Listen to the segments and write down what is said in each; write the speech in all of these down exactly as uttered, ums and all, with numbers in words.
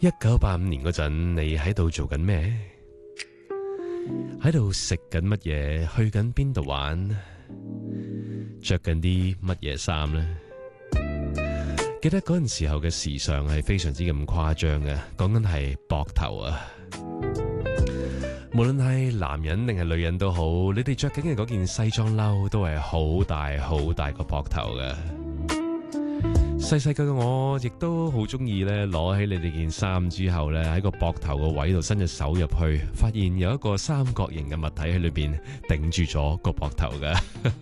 一九八五年嗰陣，你喺度做緊咩？喺度食緊乜嘢？去緊邊度玩？着緊啲乜嘢衫呢？記得嗰陣時候嘅時尚係非常之咁誇張嘅，講緊係膊頭啊！無論係男人定係女人都好，你哋着緊嘅嗰件西裝褸都係好大好大個膊頭嘅。細細個嘅我亦都好中意咧，攞起你哋件衫之後咧，喺個膊頭個位度伸隻手入去，發現有一個三角形嘅物體喺裏邊頂住咗個膊頭嘅。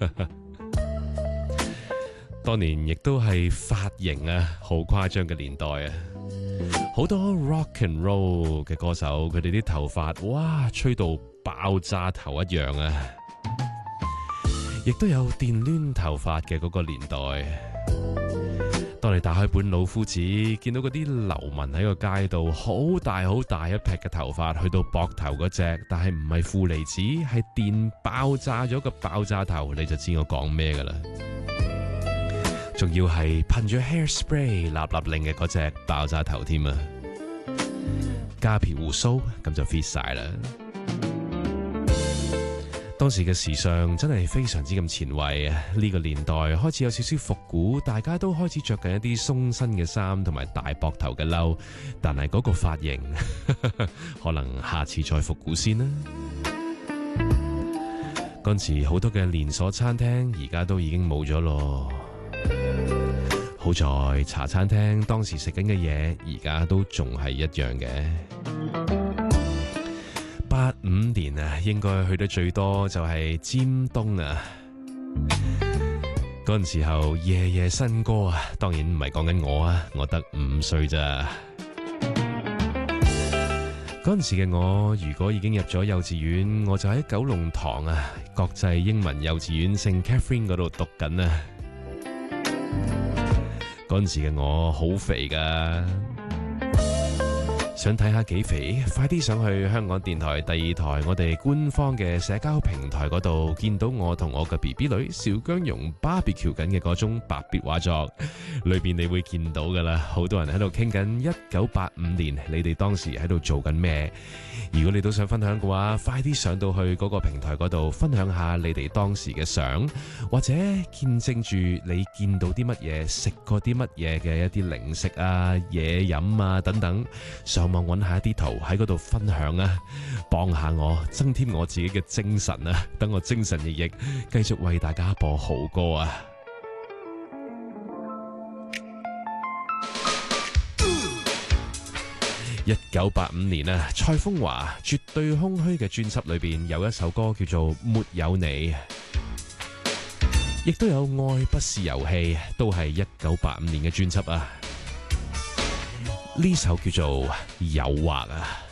當年亦都係髮型啊，好誇張嘅年代啊，好多 rock and roll 嘅歌手，佢哋啲頭髮哇吹到爆炸頭一樣啊，亦都有電攣頭髮嘅嗰個年代。當你打開本老夫子，見到嗰啲流民喺個街度，好大好大一撇嘅頭髮，去到膊頭嗰隻，但係唔係負離子，係電爆炸咗個爆炸頭，你就知我講咩噶啦。仲要係噴咗 hairspray 立立令嘅嗰隻爆炸頭添啊！加撇鬍鬚咁就 fit 晒啦。當時嘅時尚真係非常之咁前衛啊！呢個年代開始有少少復古，大家都開始着緊一啲鬆身嘅衫同埋大膊頭嘅褸，但係嗰個髮型可能下次再復古先啦。嗰陣時好多嘅連鎖餐廳而家都已經冇咗咯，好在茶餐廳當時食緊嘅嘢而家都仲係一樣嘅。八五年啊，應該去得最多就係尖東啊。嗰陣時候夜夜新歌啊，當然唔係講緊我啊，我得五歲咋。嗰陣時嘅我，如果已經入咗幼稚園，我就喺九龍塘啊國際英文幼稚園聖 Catherine 嗰度讀緊啊。嗰陣時嘅我好肥噶。想睇下幾肥，快啲上去香港電台第二台我哋官方嘅社交平台嗰度，見到我同我嘅 B B 女小姜蓉 barbecue 緊嘅嗰種白別畫作，裏邊你會見到噶啦，好多人喺度傾緊一九八五年你哋當時喺度做緊咩。如果你都想分享嘅話，快啲上到去嗰個平台嗰度分享下你哋當時嘅相，或者見證住你見到啲乜嘢，食過啲乜嘢嘅一啲零食啊、嘢飲啊等等，上網揾下一啲圖喺嗰度分享啊，幫下我增添我自己嘅精神啊，等我精神奕奕繼續為大家播好歌啊。一九八五年啊，蔡楓華絕對空虛嘅專輯裏邊有一首歌叫做《沒有你》，亦都有《愛不是遊戲》，都係一九八五年嘅專輯啊。呢首叫做《誘惑》啊。